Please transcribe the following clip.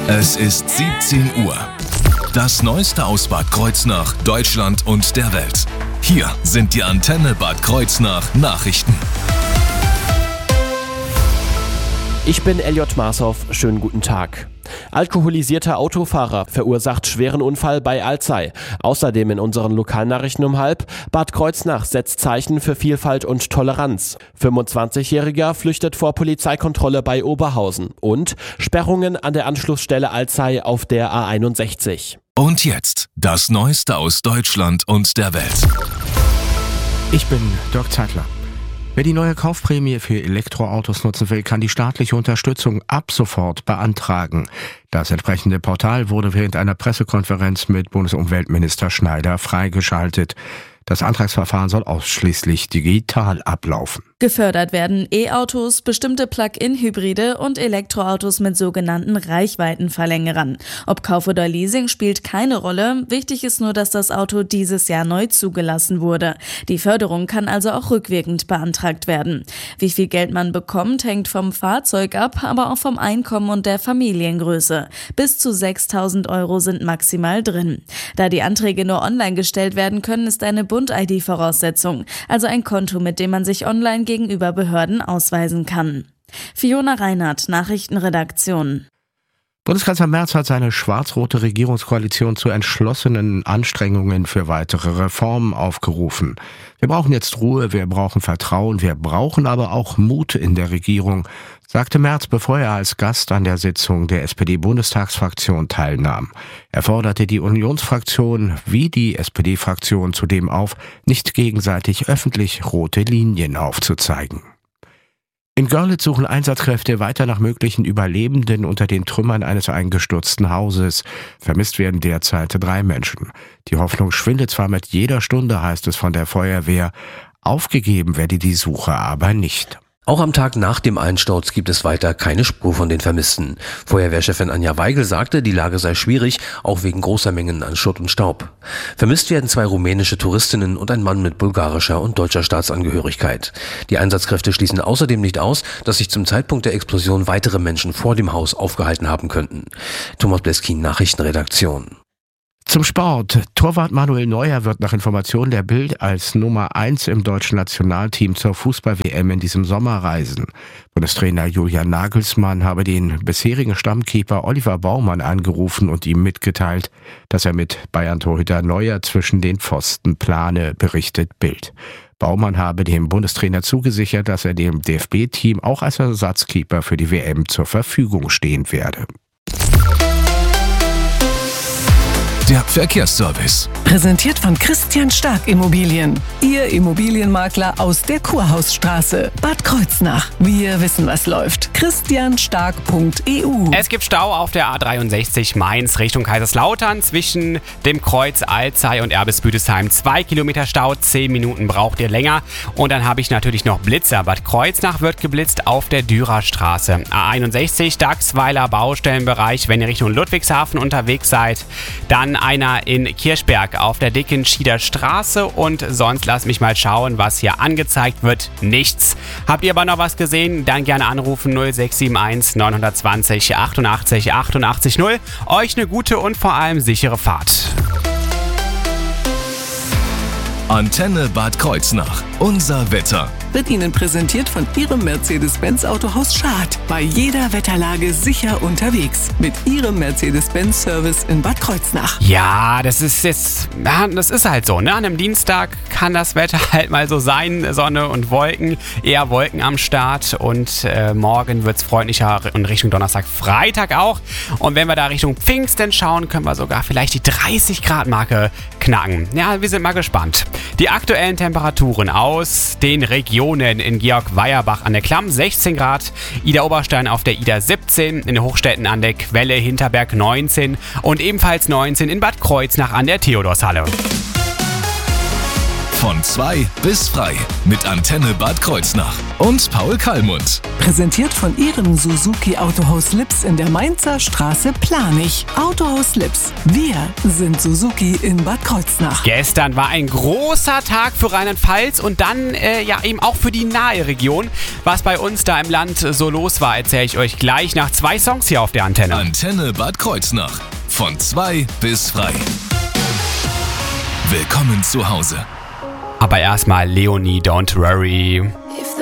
Es ist 17 Uhr. Das Neueste aus Bad Kreuznach, Deutschland und der Welt. Hier sind die Antenne Bad Kreuznach Nachrichten. Ich bin Elliot Marshoff, schönen guten Tag. Alkoholisierter Autofahrer verursacht schweren Unfall bei Alzey. Außerdem in unseren Lokalnachrichten um 12:30: Bad Kreuznach setzt Zeichen für Vielfalt und Toleranz. 25-Jähriger flüchtet vor Polizeikontrolle bei Oberhausen. Und Sperrungen an der Anschlussstelle Alzey auf der A61. Und jetzt das Neueste aus Deutschland und der Welt. Ich bin Dirk Zeitler. Wer die neue Kaufprämie für Elektroautos nutzen will, kann die staatliche Unterstützung ab sofort beantragen. Das entsprechende Portal wurde während einer Pressekonferenz mit Bundesumweltminister Schneider freigeschaltet. Das Antragsverfahren soll ausschließlich digital ablaufen. Gefördert werden E-Autos, bestimmte Plug-in-Hybride und Elektroautos mit sogenannten Reichweitenverlängerern. Ob Kauf oder Leasing spielt keine Rolle. Wichtig ist nur, dass das Auto dieses Jahr neu zugelassen wurde. Die Förderung kann also auch rückwirkend beantragt werden. Wie viel Geld man bekommt, hängt vom Fahrzeug ab, aber auch vom Einkommen und der Familiengröße. Bis zu 6.000 € sind maximal drin. Da die Anträge nur online gestellt werden können, ist eine Bund-ID Voraussetzung, also ein Konto, mit dem man sich online gegenüber Behörden ausweisen kann. Fiona Reinhardt, Nachrichtenredaktion. Bundeskanzler Merz hat seine schwarz-rote Regierungskoalition zu entschlossenen Anstrengungen für weitere Reformen aufgerufen. Wir brauchen jetzt Ruhe, wir brauchen Vertrauen, wir brauchen aber auch Mut in der Regierung, sagte Merz, bevor er als Gast an der Sitzung der SPD-Bundestagsfraktion teilnahm. Er forderte die Unionsfraktion wie die SPD-Fraktion zudem auf, nicht gegenseitig öffentlich rote Linien aufzuzeigen. In Görlitz suchen Einsatzkräfte weiter nach möglichen Überlebenden unter den Trümmern eines eingestürzten Hauses. Vermisst werden derzeit 3 Menschen. Die Hoffnung schwindet zwar mit jeder Stunde, heißt es von der Feuerwehr. Aufgegeben werde die Suche aber nicht. Auch am Tag nach dem Einsturz gibt es weiter keine Spur von den Vermissten. Feuerwehrchefin Anja Weigel sagte, die Lage sei schwierig, auch wegen großer Mengen an Schutt und Staub. Vermisst werden 2 rumänische Touristinnen und ein Mann mit bulgarischer und deutscher Staatsangehörigkeit. Die Einsatzkräfte schließen außerdem nicht aus, dass sich zum Zeitpunkt der Explosion weitere Menschen vor dem Haus aufgehalten haben könnten. Thomas Bleskin, Nachrichtenredaktion. Zum Sport. Torwart Manuel Neuer wird nach Informationen der Bild als Nummer 1 im deutschen Nationalteam zur Fußball-WM in diesem Sommer reisen. Bundestrainer Julian Nagelsmann habe den bisherigen Stammkeeper Oliver Baumann angerufen und ihm mitgeteilt, dass er mit Bayern-Torhüter Neuer zwischen den Pfosten plane, berichtet Bild. Baumann habe dem Bundestrainer zugesichert, dass er dem DFB-Team auch als Ersatzkeeper für die WM zur Verfügung stehen werde. Der Verkehrsservice. Präsentiert von Christian Stark Immobilien. Ihr Immobilienmakler aus der Kurhausstraße, Bad Kreuznach. Wir wissen, was läuft. christianstark.eu. Es gibt Stau auf der A63 Mainz Richtung Kaiserslautern zwischen dem Kreuz Alzey und Erbisbüdesheim. 2 Kilometer Stau, 10 Minuten braucht ihr länger. Und dann habe ich natürlich noch Blitzer. Bad Kreuznach wird geblitzt auf der Dürerstraße. A61 Dachsweiler Baustellenbereich, wenn ihr Richtung Ludwigshafen unterwegs seid. Dann einer in Kirchberg auf der dicken Schieder Straße und sonst lasst mich mal schauen, was hier angezeigt wird. Nichts. Habt ihr aber noch was gesehen? Dann gerne anrufen 0671 920 88 88 0. Euch eine gute und vor allem sichere Fahrt. Antenne Bad Kreuznach. Unser Wetter. Wird Ihnen präsentiert von Ihrem Mercedes-Benz Autohaus Schad. Bei jeder Wetterlage sicher unterwegs. Mit Ihrem Mercedes-Benz-Service in Bad Kreuznach. Ja, das ist halt so, ne? An einem Dienstag kann das Wetter halt mal so sein. Sonne und Wolken, eher Wolken am Start. Und morgen wird es freundlicher und Richtung Donnerstag, Freitag auch. Und wenn wir da Richtung Pfingsten schauen, können wir sogar vielleicht die 30-Grad-Marke knacken. Ja, wir sind mal gespannt. Die aktuellen Temperaturen aus den Regionen in Georg-Weierbach an der Klamm 16 Grad, Ida-Oberstein auf der Ida 17, in den Hochstädten an der Quelle Hinterberg 19 und ebenfalls 19 in Bad Kreuznach an der Theodorshalle. Von 2 bis frei mit Antenne Bad Kreuznach und Paul Kallmund. Präsentiert von Ihrem Suzuki Autohaus Lips in der Mainzer Straße Planich. Autohaus Lips. Wir sind Suzuki in Bad Kreuznach. Gestern war ein großer Tag für Rheinland-Pfalz und dann eben auch für die nahe Region. Was bei uns da im Land so los war, erzähle ich euch gleich nach 2 Songs hier auf der Antenne. Antenne Bad Kreuznach. Von 2 bis frei. Willkommen zu Hause. Aber erstmal Leonie, Don't Worry.